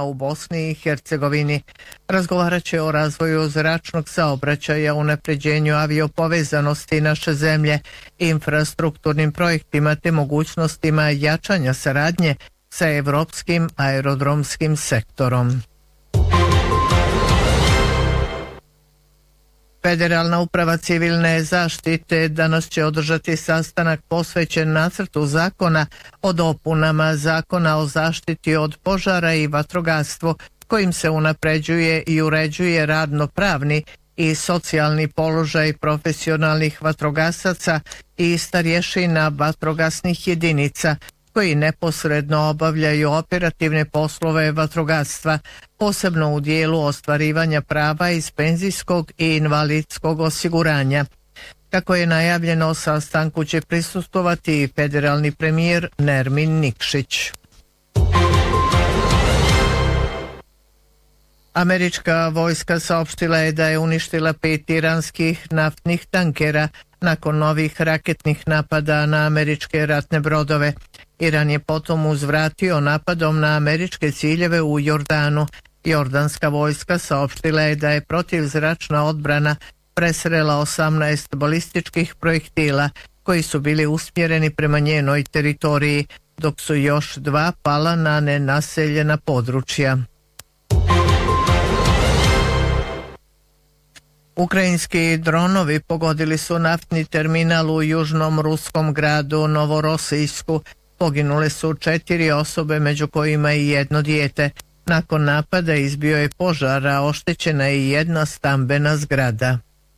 Roma u Bosni i Hercegovini. Razgovarat će o razvoju zračnog saobraćaja, unapređenju aviopovezanosti naše zemlje, infrastrukturnim projektima te mogućnostima jačanja saradnje sa evropskim aerodromskim sektorom. Federalna uprava civilne zaštite danas će održati sastanak posvećen nacrtu zakona o dopunama Zakona o zaštiti od požara i vatrogastvu, kojim se unapređuje i uređuje radno-pravni i socijalni položaj profesionalnih vatrogasaca i starješina vatrogasnih jedinica koji neposredno obavljaju operativne poslove vatrogastva, posebno u dijelu ostvarivanja prava iz penzijskog i invalidskog osiguranja. Kako je najavljeno, sastanku će prisustvovati federalni premijer Nermin Nikšić. Američka vojska saopštila je da je uništila 5 iranskih naftnih tankera nakon novih raketnih napada na američke ratne brodove. Iran je potom uzvratio napadom na američke ciljeve u Jordanu. Jordanska vojska saopštila je da je protivzračna odbrana presrela 18 balističkih projektila koji su bili usmjereni prema njenoj teritoriji, dok su još 2 pala na nenaseljena područja. Ukrajinski dronovi pogodili su naftni terminal u južnom ruskom gradu Novorosijsku. Poginule su 4 osobe, među kojima i 1 dijete. Nakon napada izbio je požar, a oštećena je i 1 stambena zgrada.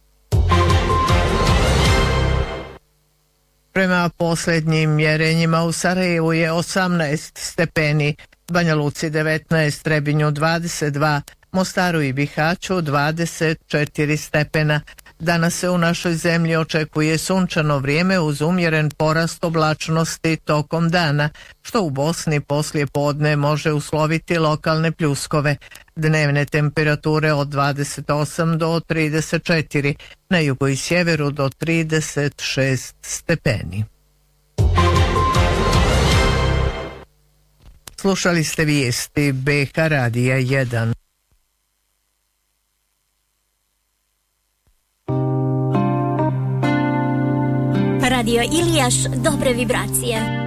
Prema posljednjim mjerenjima u Sarajevu je 18 stepeni, Banja Luci 19, Trebinju 22, Mostaru i Bihaću 24 stepena. Danas se u našoj zemlji očekuje sunčano vrijeme uz umjeren porast oblačnosti tokom dana, što u Bosni poslije podne može usloviti lokalne pljuskove. Dnevne temperature od 28 do 34, na jugu i sjeveru do 36 stepeni. Slušali ste vijesti BH Radija 1. Radio Ilijaš, dobre vibracije.